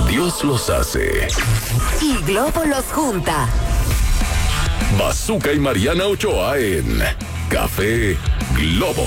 Dios los hace y Globo los junta. Bazooka y Mariana Ochoa en Café Globo.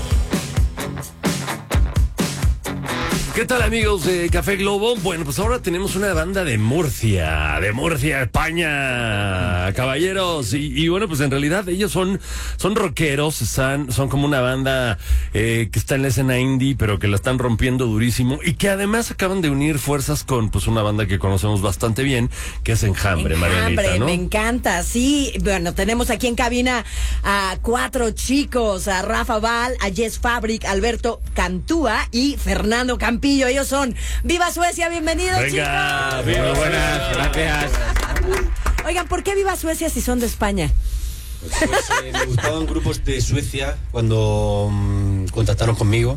¿Qué tal, amigos de Café Globo? Bueno, pues ahora tenemos una banda de Murcia, España, caballeros. Y bueno, pues en realidad ellos son rockeros, son como una banda que está en la escena indie, pero que la están rompiendo durísimo y que además acaban de unir fuerzas con pues una banda que conocemos bastante bien, que es Enjambre, Marianita, ¿no? Me encanta, sí. Bueno, tenemos aquí en cabina a 4 chicos, a Rafa Val, a Jess Fabric, Alberto Cantúa y Fernando Campillo. Ellos son Viva Suecia, bienvenidos. Venga, chicos. viva, buenas, gracias. Oigan, ¿por qué Viva Suecia si son de España? Pues me gustaban grupos de Suecia cuando contactaron conmigo.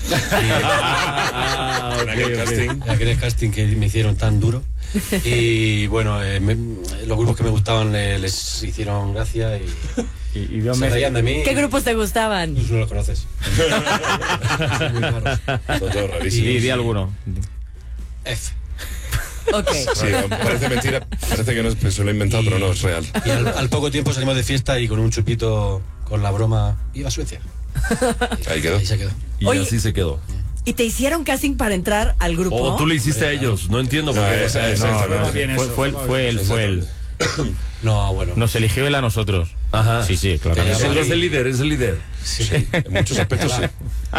Aquel casting que me hicieron tan duro. Y bueno, los grupos que me gustaban les hicieron gracia y se reían de mí. ¿Qué grupos te gustaban? Tú no los conoces. Son muy raros. Son todos rarísimos. Di alguno. F. Ok. Sí, parece mentira, parece que no es, se lo he inventado, pero no, es real. Y al poco tiempo salimos de fiesta y con un chupito, con la broma, ¡Viva Suecia! Ahí quedó. Ahí se quedó. Y Oye, así se quedó. ¿Y te hicieron casting para entrar al grupo? O tú le hiciste a ellos, no entiendo por qué. Fue él. No, bueno. Nos eligió él a nosotros. Ajá. Sí, claro. Es el líder. Sí. En muchos aspectos sí.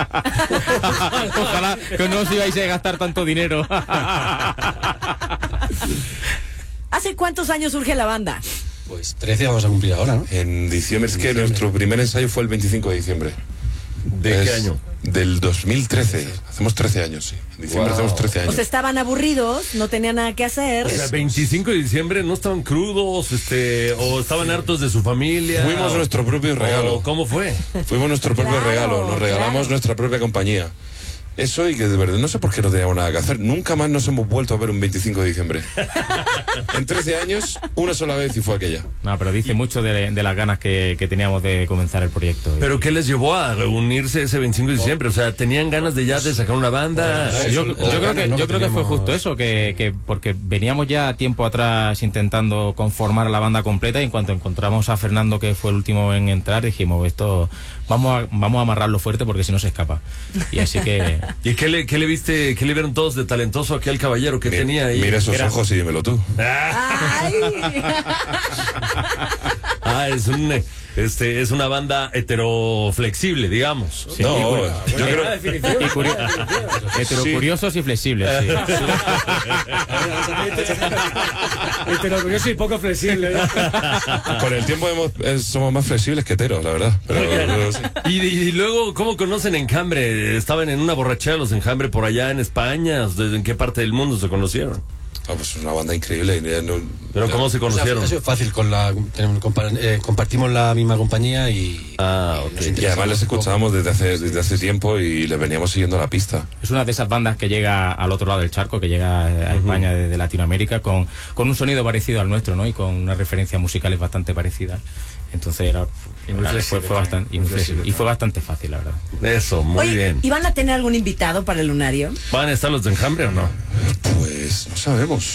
Ojalá que no os ibais a gastar tanto dinero. ¿Hace cuántos años surge la banda? Pues 13 vamos a cumplir ahora, ¿no? En diciembre, es que nuestro primer ensayo fue el 25 de diciembre. ¿De qué año? Del 2013. Hacemos 13 años, sí. En diciembre hacemos 13 O años. sea, estaban aburridos, no tenían nada que hacer. O sea, 25 de diciembre, ¿no estaban crudos, o estaban hartos de su familia? Fuimos nuestro propio regalo. ¿Cómo fue? Fuimos nuestro propio Claro, regalo. Nos regalamos claro. nuestra propia compañía. Eso, y que de verdad no sé por qué no teníamos nada que hacer. Nunca más nos hemos vuelto a ver un 25 de diciembre. En 13 años, una sola vez, y fue aquella. No, pero dice mucho de las ganas que teníamos de comenzar el proyecto. ¿Pero qué les llevó a reunirse ese 25 de diciembre? O sea, ¿tenían ganas de sacar una banda? Yo creo que fue justo eso, que porque veníamos ya tiempo atrás intentando conformar la banda completa, y en cuanto encontramos a Fernando, que fue el último en entrar, dijimos, esto vamos a amarrarlo fuerte porque si no se escapa. Y así que... ¿Y qué le viste, qué le vieron todos de talentoso a aquel caballero que tenía ahí? Mira esos ojos y dímelo tú. ¡Ay! Es una banda heteroflexible, digamos. Sí, No, yo creo... Heterocuriosos y flexibles, sí. Heterocurioso y poco flexible. Con el tiempo somos más flexibles que heteros, la verdad. Pero sí. Y luego, ¿cómo conocen Enjambre? ¿Estaban en una borrachera los Enjambre por allá en España? ¿En qué parte del mundo se conocieron? Pues una banda increíble. ¿Pero cómo se conocieron? Ha sido fácil, compartimos la misma compañía y... Y además les escuchábamos desde hace tiempo y les veníamos siguiendo la pista. Es una de esas bandas que llega al otro lado del charco, que llega a España desde Latinoamérica con un sonido parecido al nuestro, ¿no? Y con unas referencias musicales bastante parecidas. Entonces fue bastante fácil, la verdad. Eso, muy Oye, bien. ¿y van a tener algún invitado para el lunario? ¿Van a estar los de Enjambre o no? Pues no sabemos.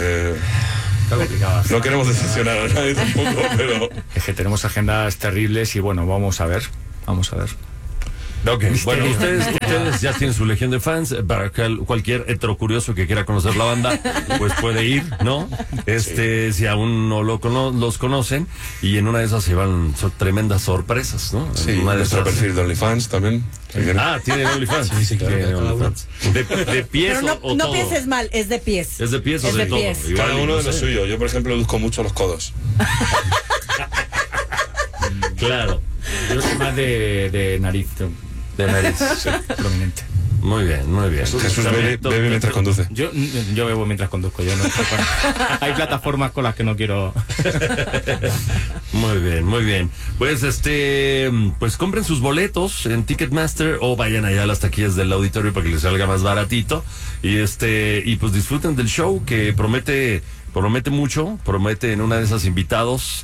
No queremos decepcionar a nadie tampoco, pero... Es que tenemos agendas terribles y bueno, vamos a ver. Ok, bueno, ustedes ya tienen su legión de fans. Para cualquier heterocurioso que quiera conocer la banda, pues puede ir, ¿no? Si aún no los conocen, y en una de esas se van tremendas sorpresas, ¿no? Sí, una de nuestro esas... perfil de OnlyFans también. ¿tiene OnlyFans? Sí, claro. Tiene OnlyFans. ¿De pies Pero o no todo? pienses mal, es de pies. ¿Es de pies o Es de de todo? pies. Igual, Cada uno no de lo sé. suyo. Yo, por ejemplo, luzco mucho los codos. Claro, Yo soy más de nariz. de nariz. Prominente. Muy bien. Jesús bebe mientras conduce. Yo bebo mientras conduzco, yo no. Hay plataformas con las que no quiero. Muy bien. Pues pues compren sus boletos en Ticketmaster o vayan allá a las taquillas del auditorio para que les salga más baratito. Y pues disfruten del show, que promete mucho, promete en una de esas invitados.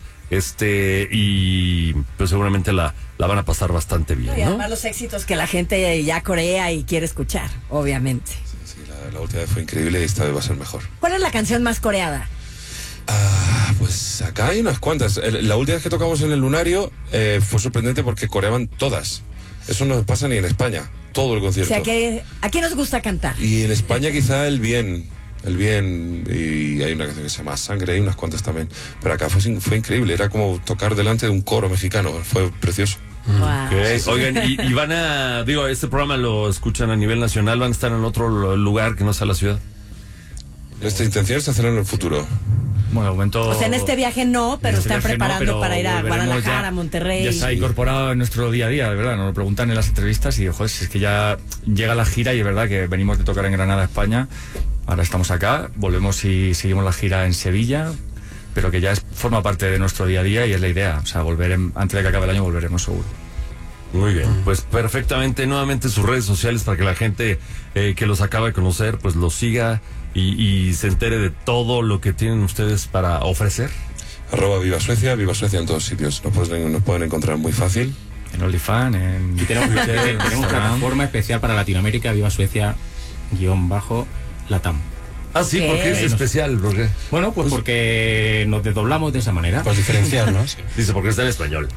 Y pues seguramente la van a pasar bastante bien, Y ¿no? además los éxitos que la gente ya corea y quiere escuchar, obviamente. Sí, La última vez fue increíble y esta vez va a ser mejor. ¿Cuál es la canción más coreada? Pues acá hay unas cuantas. La última vez que tocamos en el Lunario fue sorprendente porque coreaban todas. Eso no pasa ni en España, todo el O concierto. sea, que ¿a quién nos gusta cantar? Y en España quizá el bien, y hay una canción que se llama Sangre, hay unas cuantas también. Pero acá fue increíble, era como tocar delante de un coro mexicano, fue precioso. Wow. Okay. Oigan, y van este programa lo escuchan a nivel nacional, van a estar en otro lugar que no sea la ciudad. Nuestra intención es hacerlo en el futuro. Bueno, de momento... O sea, en este viaje no, pero en este están viaje no, preparando pero para ir a volveremos Guadalajara, ya. Monterrey. Ya se ha incorporado en nuestro día a día, de verdad. Nos lo preguntan en las entrevistas y, joder, es que ya llega la gira y es verdad que venimos de tocar en Granada, España. Ahora estamos acá, volvemos y seguimos la gira en Sevilla, pero que ya forma parte de nuestro día a día y es la idea. O sea, antes de que acabe el año volveremos seguro. Muy bien, pues perfectamente, nuevamente sus redes sociales para que la gente que los acaba de conocer, pues los siga y se entere de todo lo que tienen ustedes para ofrecer. @Viva Suecia en todos sitios. Nos pueden encontrar muy fácil. En OnlyFans, y tenemos plataforma especial para Latinoamérica, Viva Suecia _Latam. Ah, sí, ¿Qué? porque es especial, ¿por qué? Bueno, pues porque nos desdoblamos de esa manera. Por diferenciar, ¿no? Sí. Dice, porque está en español.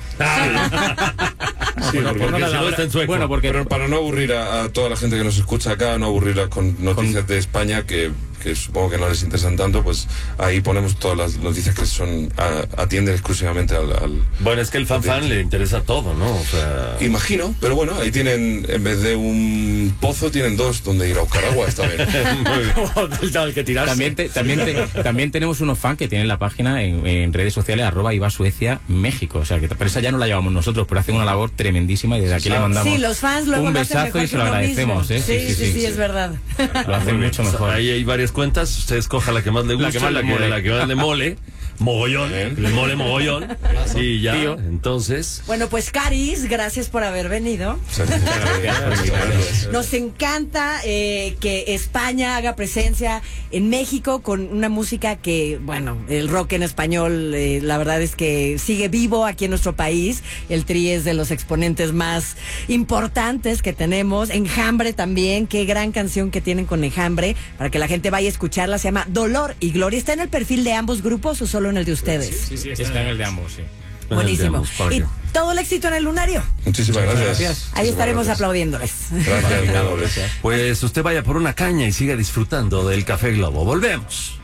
Sí, porque si no está en sueco. Bueno, porque Pero para no aburrir a toda la gente que nos escucha acá, no aburrirla con noticias de España que supongo que no les interesan tanto, pues ahí ponemos todas las noticias que atienden exclusivamente al... Bueno, es que el fan le interesa todo, ¿no? O sea... Imagino, pero bueno, ahí tienen, en vez de un pozo, tienen dos donde ir a buscar agua también. Hay que tirarse. También tenemos unos fans que tienen la página en redes sociales @Viva Suecia México. O sea, que pero esa ya no la llevamos nosotros, pero hacen una labor tremendísima y desde aquí le mandamos Sí, los fans luego un lo hacen besazo mejor y se que lo uno agradecemos. mismo. Sí, es verdad. Lo hacen mucho mejor. Ahí hay varias cuentas, usted escoja la que más le guste, la que más le mole. Mogollón, le mole mogollón. Y ya, entonces... Bueno, pues Caris, gracias por haber venido. Nos encanta que España haga presencia en México con una música que, bueno, el rock en español, la verdad es que sigue vivo aquí en nuestro país. El Tri es de los exponentes más importantes que tenemos. Enjambre también, qué gran canción que tienen con Enjambre, para que la gente vaya a escucharla. Se llama Dolor y Gloria. ¿Está en el perfil de ambos grupos o solo en el de ustedes? Sí, está en el de ambos, sí. Buenísimo. Y todo el éxito en el Lunario. Muchísimas gracias. Ahí estaremos aplaudiéndoles. Gracias. Pues usted vaya por una caña y siga disfrutando del Café Globo. Volvemos.